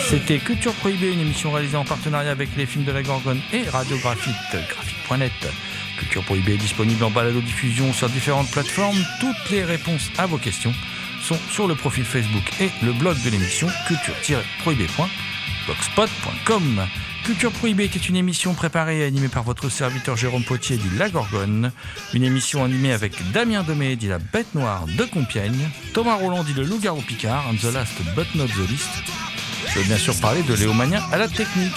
C'était Culture Prohibée, une émission réalisée en partenariat avec les films de la Gorgone et Radiographite, graphique.net. Culture Prohibée est disponible en balado-diffusion sur différentes plateformes. Toutes les réponses à vos questions sont sur le profil Facebook et le blog de l'émission culture-prohibée.blogspot.com. Culture Prohibée était une émission préparée et animée par votre serviteur Jérôme Potier dit La Gorgone. Une émission animée avec Damien Demey dit La Bête Noire de Compiègne, Thomas Roland dit Le Loup-Garou Picard, and the last but not the least. Je veux bien sûr parler de Léo Mania à la technique.